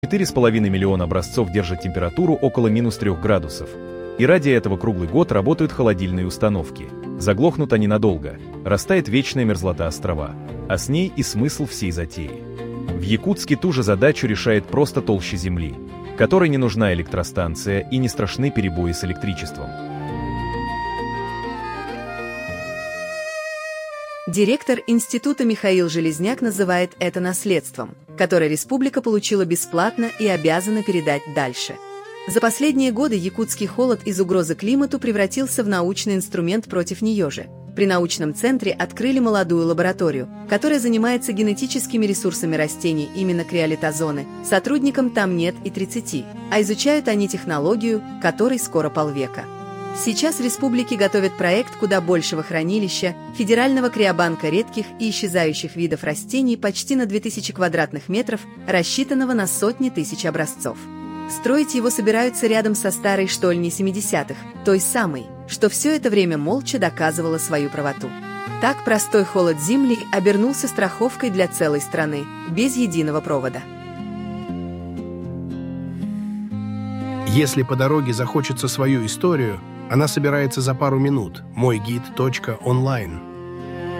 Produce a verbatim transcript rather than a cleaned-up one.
четыре с половиной миллиона образцов держат температуру около минус трех градусов. И ради этого круглый год работают холодильные установки. Заглохнут они надолго, растает вечная мерзлота острова, а с ней и смысл всей затеи. В Якутске ту же задачу решает просто толща земли, которой не нужна электростанция и не страшны перебои с электричеством. Директор института Михаил Железняк называет это наследством, которое республика получила бесплатно и обязана передать дальше. За последние годы якутский холод из угрозы климату превратился в научный инструмент против нее же. При научном центре открыли молодую лабораторию, которая занимается генетическими ресурсами растений именно криолитозоны. Сотрудникам там нет и тридцати, а изучают они технологию, которой скоро полвека. Сейчас в республике готовят проект куда большего хранилища, федерального криобанка редких и исчезающих видов растений почти на две тысячи квадратных метров, рассчитанного на сотни тысяч образцов. Строить его собираются рядом со старой штольней семидесятых, той самой, что все это время молча доказывала свою правоту. Так простой холод Земли обернулся страховкой для целой страны, без единого провода. Если по дороге захочется свою историю, она собирается за пару минут. мой гид точка онлайн.